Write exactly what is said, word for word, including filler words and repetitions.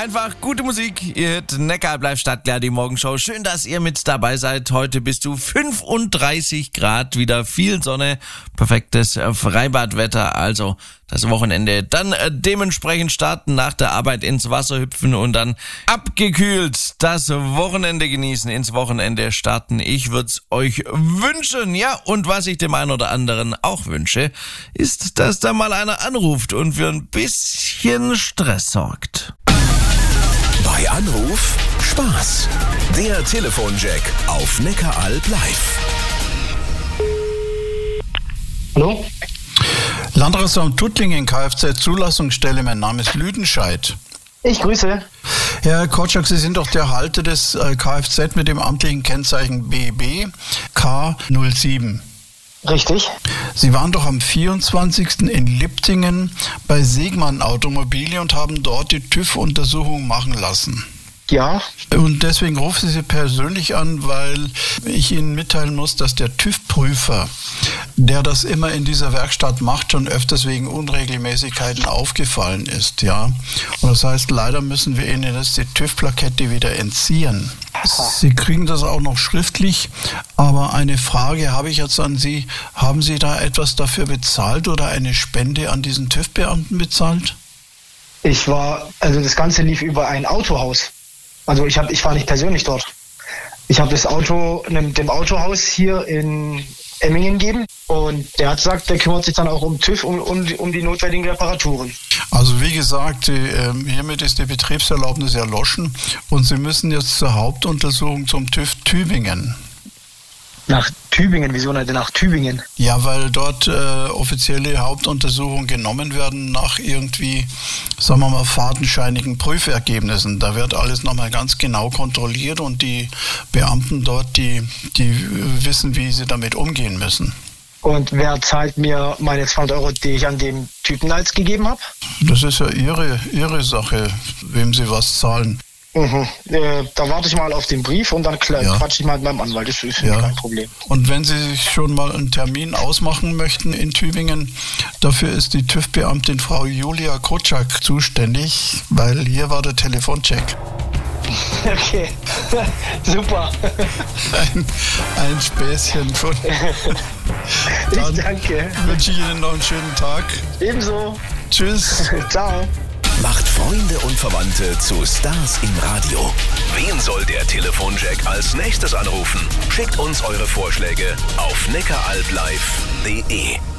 Einfach gute Musik. Ihr hört Neckaralb live Stadtklar, die Morgenshow. Schön, dass ihr mit dabei seid. Heute bist du fünfunddreißig Grad, wieder viel Sonne, perfektes Freibadwetter. Also das Wochenende dann äh, dementsprechend starten, nach der Arbeit ins Wasser hüpfen und dann abgekühlt das Wochenende genießen, ins Wochenende starten. Ich würde es euch wünschen. Ja, und was ich dem einen oder anderen auch wünsche, ist, dass da mal einer anruft und für ein bisschen Stress sorgt. Bei Anruf Spaß. Der Telefonjack auf Neckaralb live. Hallo? Landratsamt Tuttlingen, Kfz-Zulassungsstelle, mein Name ist Lüdenscheid. Ich grüße. Herr Korczak, Sie sind doch der Halter des Kfz mit dem amtlichen Kennzeichen B B K null sieben. Richtig. Sie waren doch am vierundzwanzigsten in Liptingen bei Segmann Automobile und haben dort die TÜV-Untersuchung machen lassen. Ja. Und deswegen rufe ich Sie persönlich an, weil ich Ihnen mitteilen muss, dass der TÜV-Prüfer, der das immer in dieser Werkstatt macht, schon öfters wegen Unregelmäßigkeiten aufgefallen ist, ja. Und das heißt, leider müssen wir Ihnen jetzt die TÜV-Plakette wieder entziehen. Sie kriegen das auch noch schriftlich, aber eine Frage habe ich jetzt an Sie. Haben Sie da etwas dafür bezahlt oder eine Spende an diesen TÜV-Beamten bezahlt? Ich war, also das Ganze lief über ein Autohaus. Also ich hab, ich war nicht persönlich dort. Ich habe das Auto dem, dem Autohaus hier in Emmingen gegeben und der hat gesagt, der kümmert sich dann auch um TÜV und um, um, um die notwendigen Reparaturen. Also wie gesagt, die, äh, hiermit ist die Betriebserlaubnis erloschen und Sie müssen jetzt zur Hauptuntersuchung zum TÜV Tübingen. Nach Tübingen? Wieso nicht nach Tübingen? Ja, weil dort äh, offizielle Hauptuntersuchungen genommen werden nach irgendwie, sagen wir mal, fadenscheinigen Prüfergebnissen. Da wird alles nochmal ganz genau kontrolliert und die Beamten dort, die, die wissen, wie sie damit umgehen müssen. Und wer zahlt mir meine zweihundert Euro, die ich an dem Typen als gegeben habe? Das ist ja Ihre, Ihre Sache, wem Sie was zahlen. Mhm. Äh, da warte ich mal auf den Brief und dann klar, ja. quatsche ich mal mit meinem Anwalt. Das ist ja kein Problem. Und wenn Sie sich schon mal einen Termin ausmachen möchten in Tübingen, dafür ist die TÜV-Beamtin Frau Julia Korczak zuständig, weil hier war der Telefoncheck. Okay, super. Ein, ein Späßchen von. Dann ich danke. Wünsche ich Ihnen noch einen schönen Tag. Ebenso. Tschüss. Ciao. Macht Freunde und Verwandte zu Stars im Radio. Wen soll der Telefonjack als nächstes anrufen? Schickt uns eure Vorschläge auf neckaralblive punkt de.